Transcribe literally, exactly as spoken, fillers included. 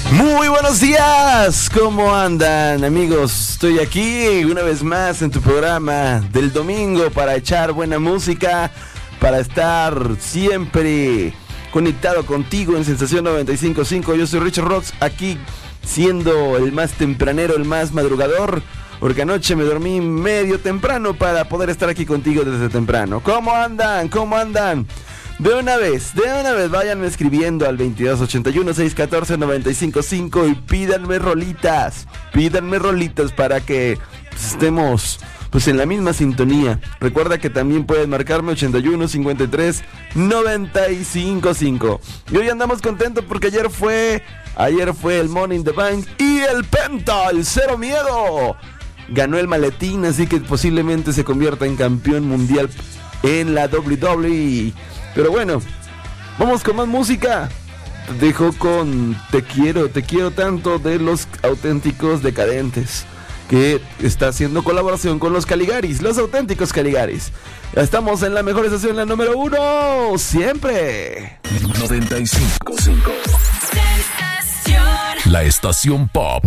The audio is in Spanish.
Muy buenos días, ¿cómo andan, amigos? Estoy aquí una vez más en tu programa del domingo para echar buena música, para estar siempre conectado contigo en Sensación noventa y cinco punto cinco. Yo soy Richard Rocks, aquí siendo el más tempranero, el más madrugador, porque anoche me dormí medio temprano para poder estar aquí contigo desde temprano. ¿Cómo andan? ¿Cómo andan? De una vez, de una vez, váyanme escribiendo al veintidós ochenta y uno, seiscientos catorce, noventa y cinco cinco y pídanme rolitas, pídanme rolitas para que pues, estemos pues en la misma sintonía. Recuerda que también puedes marcarme ochenta y uno, cincuenta y tres, noventa y cinco cinco. Y hoy andamos contentos porque ayer fue, ayer fue el Money in the Bank y el Penta, el Cero Miedo ganó el maletín, así que posiblemente se convierta en campeón mundial en la doble u doble u E. Pero bueno, vamos con más música. Te dejo con Te Quiero, Te Quiero Tanto de Los Auténticos Decadentes, que está haciendo colaboración con los Caligaris, los Auténticos Caligaris. Estamos en la mejor estación, la número uno, siempre. noventa y cinco punto cinco. La estación pop